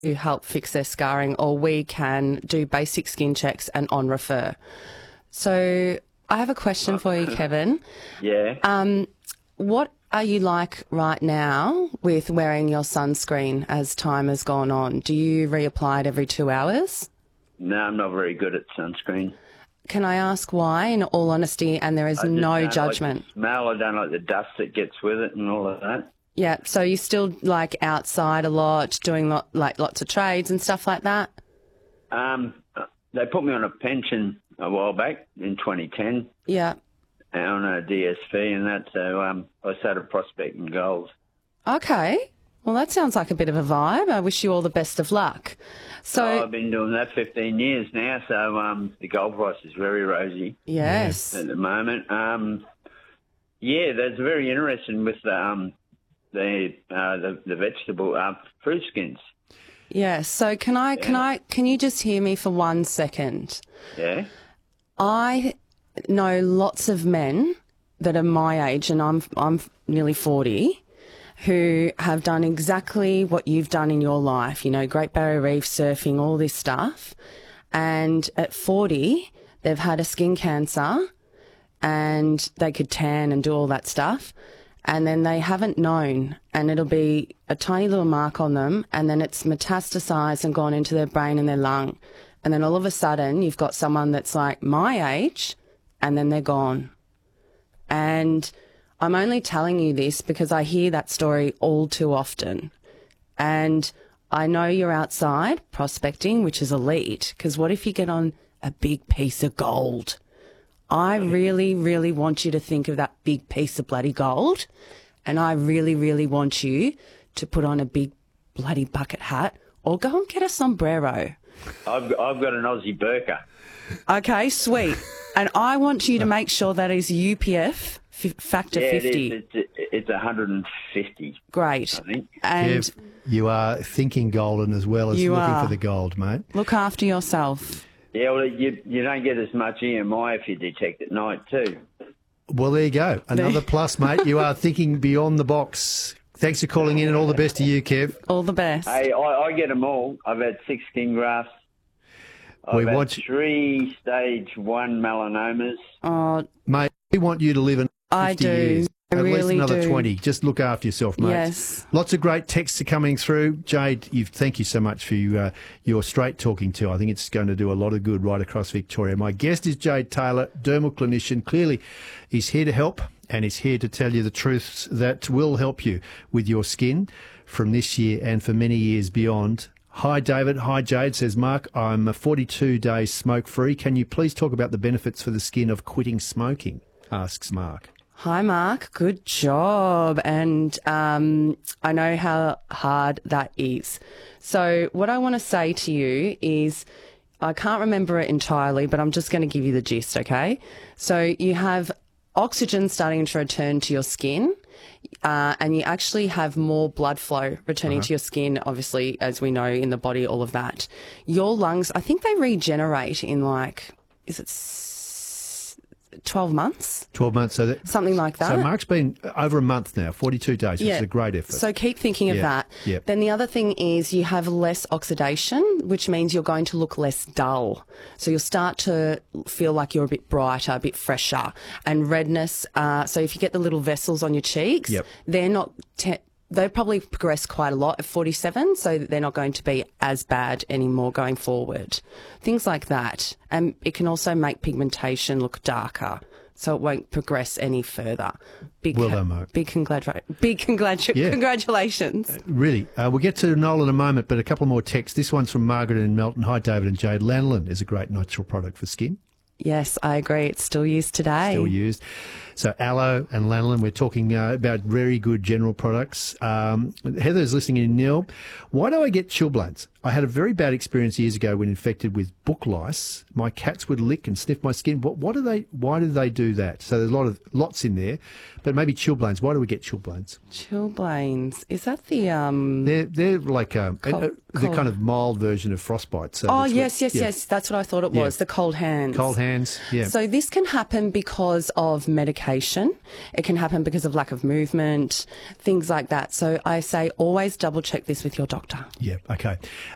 to help fix their scarring, or we can do basic skin checks and on refer. So I have a question for you, Kevin. Yeah. What are you like right now with wearing your sunscreen as time has gone on? Do you reapply it every 2 hours? No, I'm not very good at sunscreen. Can I ask why, in all honesty, and there is I just no don't judgment? like the smell. I don't like the dust that gets with it and all of that. Yeah, so you still like outside a lot, doing lots of trades and stuff like that? They put me on a pension a while back in 2010 Yeah. on a DSV and that, so I started prospecting gold. Okay. Well, that sounds like a bit of a vibe. I wish you all the best of luck. So, I've been doing that 15 years now, so the gold price is very rosy yes. at the moment. Yeah, that's very interesting with the vegetable fruit skins. Yeah. So can you just hear me for 1 second? Yeah. I know lots of men that are my age, and I'm nearly 40, who have done exactly what you've done in your life, Great Barrier Reef, surfing, all this stuff. And at 40, they've had a skin cancer and they could tan and do all that stuff. And then they haven't known, and it'll be a tiny little mark on them, and then it's metastasized and gone into their brain and their lung. And then all of a sudden, you've got someone that's like my age, and then they're gone. And I'm only telling you this because I hear that story all too often. And I know you're outside prospecting, which is elite, because what if you get on a big piece of gold? I really, really want you to think of that big piece of bloody gold, and I really, really want you to put on a big bloody bucket hat or go and get a sombrero. I've got an Aussie burqa. Okay, sweet. And I want you to make sure that is UPF factor 50. It's 150. Great. I think. And Kev, you are thinking golden as well as looking for the gold, mate. Look after yourself. Yeah, well, you don't get as much EMI if you detect at night too. Well, there you go. Another plus, mate. You are thinking beyond the box. Thanks for calling in, and all the best to you, Kev. All the best. Hey, I get them all. I've had 6 skin grafts. I've had 3 stage 1 melanomas. Oh, mate, we want you to live in 50 I do. years. I At really least another do. 20. Just look after yourself, mate. Yes. Lots of great texts are coming through. Jade, thank you so much for your straight talking to. I think it's going to do a lot of good right across Victoria. My guest is Jade Taylor, dermal clinician. Clearly, he's here to help, and he's here to tell you the truths that will help you with your skin from this year and for many years beyond. Hi, David. Hi, Jade, says Mark. I'm 42 days smoke-free. Can you please talk about the benefits for the skin of quitting smoking? Asks Mark. hi, Mark. Good job. And I know how hard that is. So what I want to say to you is, I can't remember it entirely, but I'm just going to give you the gist, okay? So you have oxygen starting to return to your skin, and you actually have more blood flow returning to your skin, obviously, as we know, in the body, all of that. Your lungs, I think they regenerate in is it 12 months? 12 months. Something like that. So Mark's been over a month now, 42 days, which is a great effort. So keep thinking of that. Yep. Then the other thing is you have less oxidation, which means you're going to look less dull. So you'll start to feel like you're a bit brighter, a bit fresher. And redness, so if you get the little vessels on your cheeks, they're not... they probably progress quite a lot at 47, so they're not going to be as bad anymore going forward. Things like that. And it can also make pigmentation look darker, so it won't progress any further. Well done, Mark. Congratulations. Really. We'll get to Noel in a moment, but a couple more texts. This one's from Margaret in Melton. Hi, David and Jade. Lanolin is a great natural product for skin. Yes, I agree. It's still used today. Still used. So aloe and lanolin, we're talking about very good general products. Heather's listening in. Neil, why do I get chilblains? I had a very bad experience years ago when infected with book lice. My cats would lick and sniff my skin. Why do they do that? So there's lots in there, but maybe chilblains. Why do we get chilblains? Chilblains. Is that the They're like the kind of mild version of frostbite. So yes. That's what I thought it was. The cold hands. Cold hands. Yeah. So this can happen because of medication. It can happen because of lack of movement, things like that. So I say always double check this with your doctor. Yeah. Okay.